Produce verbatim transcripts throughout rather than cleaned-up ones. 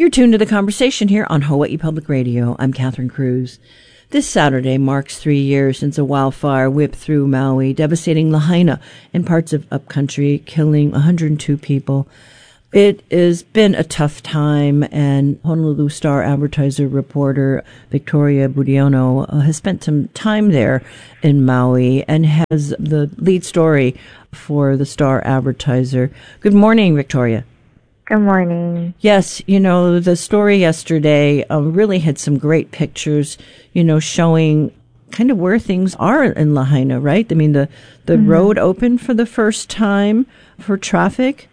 You're tuned to The Conversation here on Hawaii Public Radio. I'm Catherine Cruz. This Saturday marks three years since a wildfire whipped through Maui, devastating Lahaina and parts of upcountry, killing one hundred two people. It has been a tough time, and Honolulu Star-Advertiser reporter Victoria Budiono uh, has spent some time there in Maui and has the lead story for the Star-Advertiser. Good morning, Victoria. Good morning. Yes, you know, the story yesterday uh, really had some great pictures, you know, showing kind of where things are in Lahaina, right? I mean, the, the mm-hmm. road opened for the first time for traffic.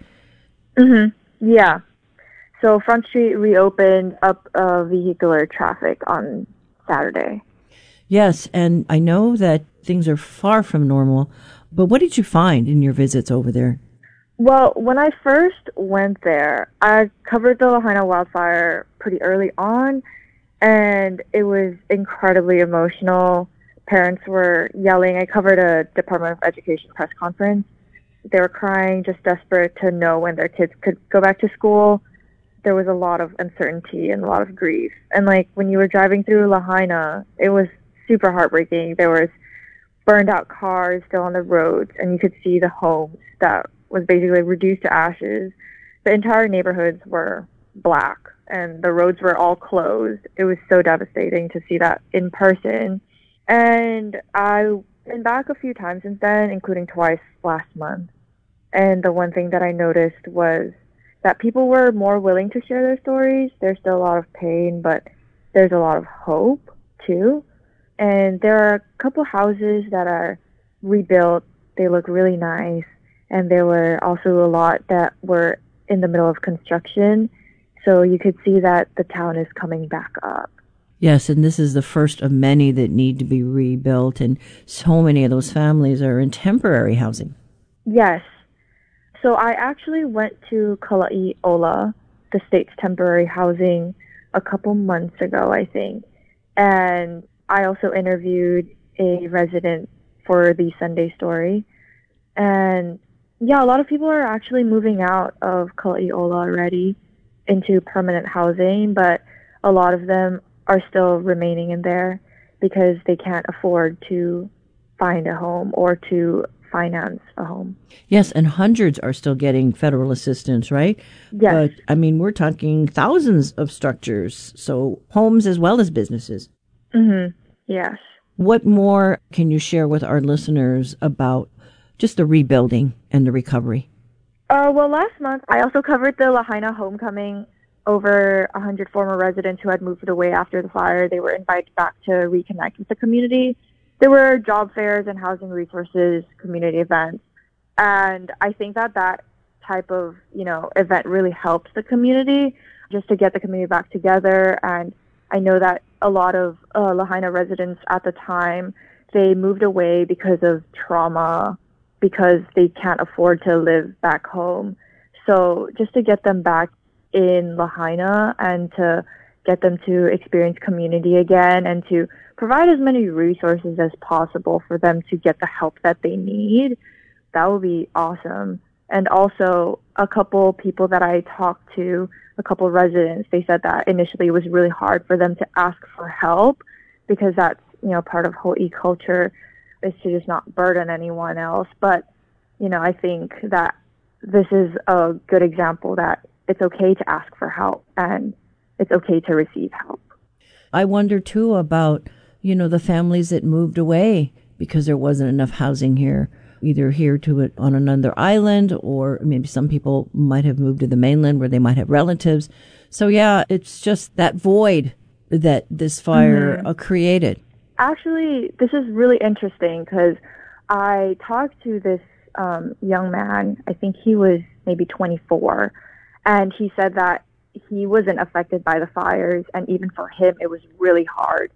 Mm-hmm. Yeah. So Front Street reopened up uh, vehicular traffic on Saturday. Yes, and I know that things are far from normal, but what did you find in your visits over there? Well, when I first went there, I covered the Lahaina wildfire pretty early on, and it was incredibly emotional. Parents were yelling. I covered a Department of Education press conference. They were crying, just desperate to know when their kids could go back to school. There was a lot of uncertainty and a lot of grief. And, like, when you were driving through Lahaina, it was super heartbreaking. There was burned out cars still on the roads, and you could see the homes that was basically reduced to ashes. The entire neighborhoods were black, and the roads were all closed. It was so devastating to see that in person. And I've been back a few times since then, including twice last month. And the one thing that I noticed was that people were more willing to share their stories. There's still a lot of pain, but there's a lot of hope, too. And there are a couple houses that are rebuilt. They look really nice. And there were also a lot that were in the middle of construction. So you could see that the town is coming back up. Yes, and this is the first of many that need to be rebuilt. And so many of those families are in temporary housing. Yes. So I actually went to Kala'iola, the state's temporary housing, a couple months ago, I think. And I also interviewed a resident for the Sunday Story. And yeah, a lot of people are actually moving out of Kala'iola already into permanent housing, but a lot of them are still remaining in there because they can't afford to find a home or to finance a home. Yes, and hundreds are still getting federal assistance, right? Yes. But, I mean, we're talking thousands of structures, so homes as well as businesses. Mm-hmm. Yes. What more can you share with our listeners about just the rebuilding and the recovery? Uh, well, last month, I also covered the Lahaina homecoming. Over one hundred former residents who had moved away after the fire, they were invited back to reconnect with the community. There were job fairs and housing resources, community events. And I think that that type of, you know, event really helped the community just to get the community back together. And I know that a lot of uh, Lahaina residents at the time, they moved away because of trauma, because they can't afford to live back home. So just to get them back in Lahaina and to get them to experience community again and to provide as many resources as possible for them to get the help that they need, that would be awesome. And also, a couple people that I talked to, a couple residents, they said that initially it was really hard for them to ask for help because that's, you know, part of Hawaii culture is to just not burden anyone else. But, you know, I think that this is a good example that it's okay to ask for help and it's okay to receive help. I wonder, too, about, you know, the families that moved away because there wasn't enough housing here, either here to it on another island, or maybe some people might have moved to the mainland where they might have relatives. So, yeah, it's just that void that this fire mm-hmm. uh, created. Actually, this is really interesting because I talked to this um, young man. I think he was maybe twenty-four, and he said that he wasn't affected by the fires, and even for him, it was really hard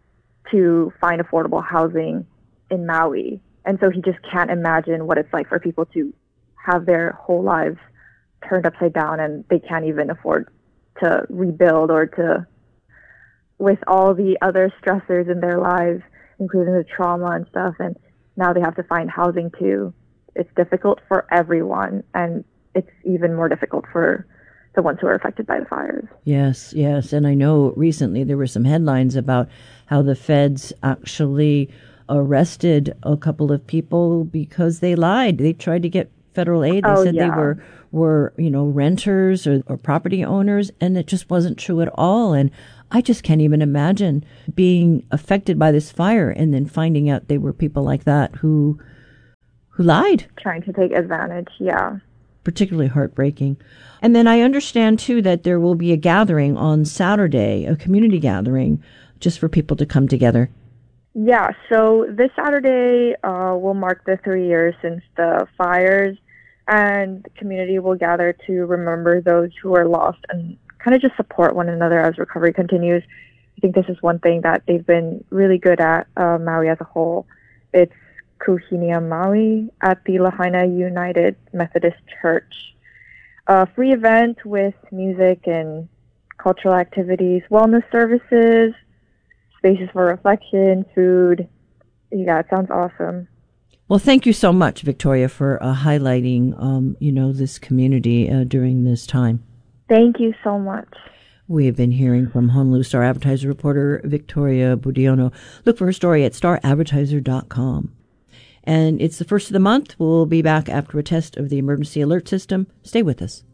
to find affordable housing in Maui. And so he just can't imagine what it's like for people to have their whole lives turned upside down and they can't even afford to rebuild or to, with all the other stressors in their lives, including the trauma and stuff, and now they have to find housing too. It's difficult for everyone, and it's even more difficult for the ones who are affected by the fires. Yes, yes. And I know recently there were some headlines about how the feds actually arrested a couple of people because they lied. They tried to get federal aid. They oh, said yeah. they were, were, you know, renters or, or property owners, and it just wasn't true at all. And I just can't even imagine being affected by this fire and then finding out they were people like that who who lied. Trying to take advantage, yeah. Particularly heartbreaking. And then I understand, too, that there will be a gathering on Saturday, a community gathering, just for people to come together. Yeah, so this Saturday uh, will mark the three years since the fires, and the community will gather to remember those who are lost and kind of just support one another as recovery continues. I think this is one thing that they've been really good at, uh, Maui as a whole. It's Kuhinia Maui at the Lahaina United Methodist Church. A free event with music and cultural activities, wellness services, spaces for reflection, food. Yeah, it sounds awesome. Well, thank you so much, Victoria, for uh, highlighting, um, you know, this community uh, during this time. Thank you so much. We have been hearing from Honolulu Star Advertiser reporter Victoria Budiono. Look for her story at star advertiser dot com. And it's the first of the month. We'll be back after a test of the emergency alert system. Stay with us.